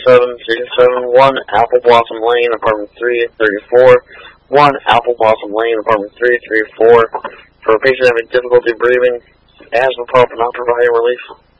1 Apple Blossom Lane, apartment 334. 1 Apple Blossom Lane, apartment 334. For a patient having difficulty breathing, asthma pump not providing relief.